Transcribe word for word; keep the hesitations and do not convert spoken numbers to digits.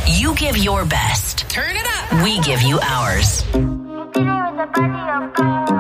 You give your best. Turn it up. We give you ours. You did it with a body of gold.